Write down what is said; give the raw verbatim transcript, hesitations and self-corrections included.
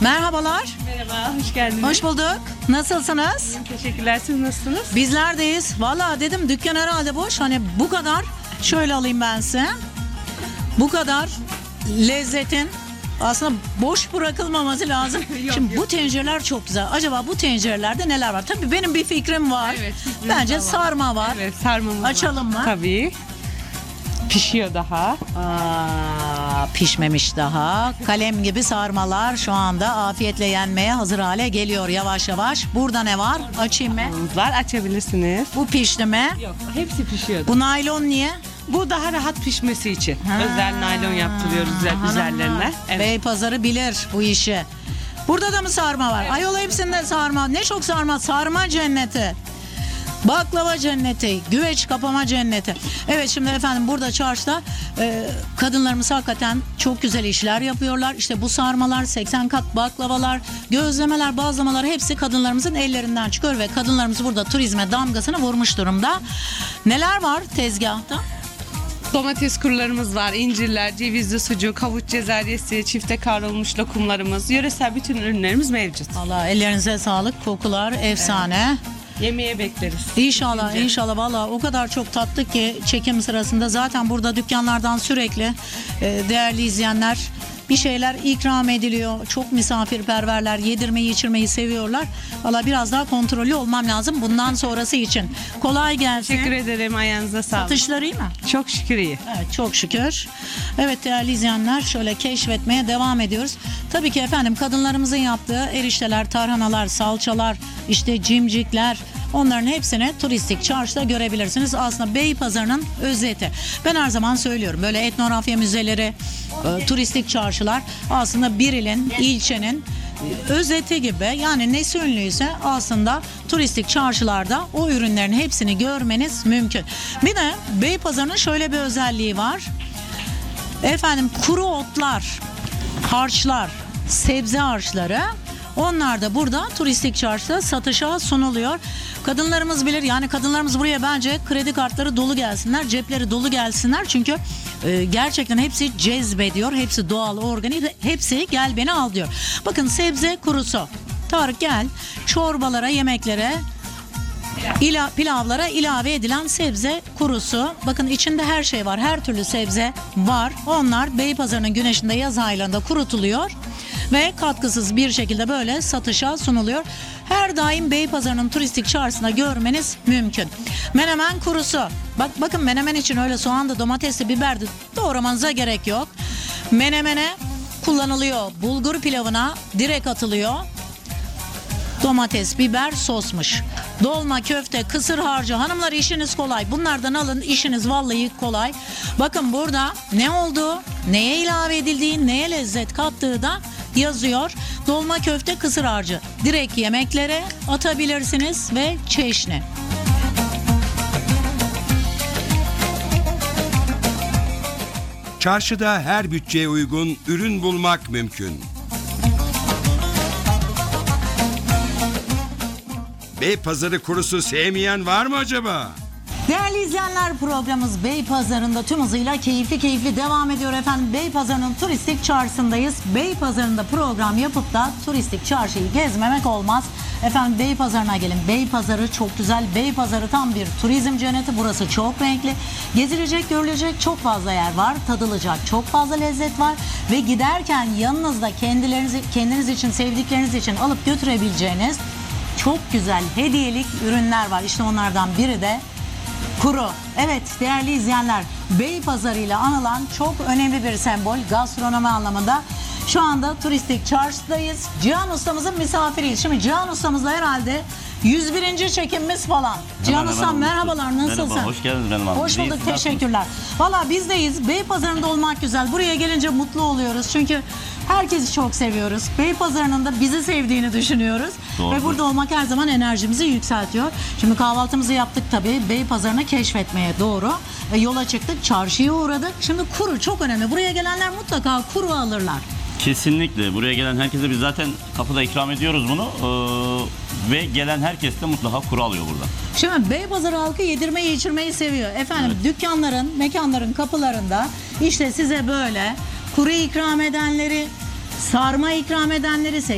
Merhabalar. Merhaba, hoş geldiniz. Hoş bulduk. Nasılsınız? Teşekkürler, siz nasılsınız? Bizlerdeyiz. Valla dedim dükkan herhalde boş. Hani bu kadar, şöyle alayım ben size. Bu kadar lezzetin aslında boş bırakılmaması lazım. Yok, Şimdi yok. bu tencereler çok güzel. Acaba bu tencerelerde neler var? Tabii benim bir fikrim var. Evet, fikrimiz Bence de var. sarma var. Evet, sarmamız Açalım var. mı? Tabii. Pişiyor daha. Aa, pişmemiş daha. Kalem gibi sarmalar şu anda afiyetle yenmeye hazır hale geliyor yavaş yavaş. Burada ne var? Açayım mı? Var, açabilirsiniz. Bu pişti mi? Yok, hepsi pişiyor. Bu naylon niye? Bu daha rahat pişmesi için. Ha. Özel naylon yaptırıyoruz üzer- üzerlerine. Evet. Beypazarı bilir bu işi. Burada da mı sarma var? Ayol hepsinde sarma. Ne çok sarma. Sarma cenneti. Baklava cenneti, güveç kapama cenneti. Evet, şimdi efendim burada çarşıda e, kadınlarımız hakikaten çok güzel işler yapıyorlar. İşte bu sarmalar, seksen kat baklavalar, gözlemeler, bazlamalar hepsi kadınlarımızın ellerinden çıkıyor ve kadınlarımız burada turizme damgasını vurmuş durumda. Neler var tezgahta? Domates kurularımız var, incirler, cevizli sucuk, havuç cezeryesi, çifte kavrulmuş lokumlarımız, yöresel bütün ürünlerimiz mevcut. Allah ellerinize sağlık, kokular efsane. Yemeğe bekleriz. İnşallah, Bence. inşallah. Valla o kadar çok tatlı ki çekim sırasında zaten burada dükkanlardan sürekli e, değerli izleyenler bir şeyler ikram ediliyor. Çok misafirperverler, yedirmeyi içirmeyi seviyorlar. Valla biraz daha kontrollü olmam lazım bundan sonrası için. Kolay gelsin. Teşekkür ederim, ayağınıza sağlık. Satışları iyi mi? Çok şükür iyi. Evet, çok şükür. Evet değerli izleyenler, şöyle keşfetmeye devam ediyoruz. Tabii ki efendim kadınlarımızın yaptığı erişteler, tarhanalar, salçalar, işte cimcikler, onların hepsini turistik çarşıda görebilirsiniz. Aslında Beypazarı'nın özeti. Ben her zaman söylüyorum, böyle etnografya müzeleri, e, turistik çarşılar aslında bir ilin, ilçenin e, özeti gibi. Yani nesi ünlüyse aslında turistik çarşılarda o ürünlerin hepsini görmeniz mümkün. Bir de Beypazarı'nın şöyle bir özelliği var. Efendim kuru otlar, harçlar, sebze harçları, onlar da burada turistik çarşıda satışa sunuluyor. Kadınlarımız bilir, yani kadınlarımız buraya bence kredi kartları dolu gelsinler, cepleri dolu gelsinler. Çünkü e, gerçekten hepsi cezbediyor, hepsi doğal, organik, hepsi gel beni al diyor. Bakın sebze kurusu. Tarık gel, çorbalara, yemeklere, İla, pilavlara ilave edilen sebze kurusu. Bakın içinde her şey var. Her türlü sebze var. Onlar Beypazarı'nın güneşinde yaz aylarında kurutuluyor ve katkısız bir şekilde böyle satışa sunuluyor. Her daim Beypazarı'nın turistik çarşısında görmeniz mümkün. Menemen kurusu. Bak bakın, menemen için öyle soğandı, domatesli, biberdi doğramanıza gerek yok. Menemene kullanılıyor. Bulgur pilavına direkt atılıyor. Domates, biber, sosmuş. Dolma, köfte, kısır harcı. Hanımlar işiniz kolay. Bunlardan alın, işiniz vallahi kolay. Bakın burada ne olduğu, neye ilave edildiği, neye lezzet kattığı da yazıyor. Dolma, köfte, kısır harcı. Direkt yemeklere atabilirsiniz ve çeşni. Çarşıda her bütçeye uygun ürün bulmak mümkün. Beypazarı kurusu sevmeyen var mı acaba? Değerli izleyenler, programımız Beypazarı'nda tüm hızıyla keyifli keyifli devam ediyor efendim. Beypazarı'nın turistik çarşısındayız. Beypazarı'nda program yapıp da turistik çarşıyı gezmemek olmaz. Efendim Beypazarı'na gelin. Beypazarı çok güzel. Beypazarı tam bir turizm cenneti. Burası çok renkli. Gezilecek, görülecek çok fazla yer var. Tadılacak çok fazla lezzet var. Ve giderken yanınızda kendilerinizi, kendiniz için, sevdikleriniz için alıp götürebileceğiniz çok güzel hediyelik ürünler var. İşte onlardan biri de kuru. Evet değerli izleyenler, Beypazarı ile anılan çok önemli bir sembol gastronomi anlamında. Şu anda turistik çarşıdayız. Cihan ustamızın misafiriyiz. Şimdi Cihan ustamızla herhalde yüz birinci çekimimiz falan. Cihan Hemen, ustam hemen merhabalar, nasılsın? Merhaba, hoş geldiniz benim hanım. Hoş İyiyiz, bulduk, siz teşekkürler. Valla bizdeyiz. Beypazarı'nda olmak güzel. Buraya gelince mutlu oluyoruz. Çünkü herkesi çok seviyoruz. Beypazarı'nın da bizi sevdiğini düşünüyoruz. Doğru. Ve burada olmak her zaman enerjimizi yükseltiyor. Şimdi kahvaltımızı yaptık tabii. Beypazarı'nı keşfetmeye doğru e, yola çıktık. Çarşıya uğradık. Şimdi kuru çok önemli. Buraya gelenler mutlaka kuru alırlar. Kesinlikle. Buraya gelen herkese biz zaten kapıda ikram ediyoruz bunu. Ee, ve gelen herkes de mutlaka kuru alıyor burada. Şimdi Beypazarı halkı yedirmeyi içirmeyi seviyor. Efendim evet. Dükkanların, mekanların kapılarında işte size böyle kuru ikram edenleri, sarma ikram edenleri,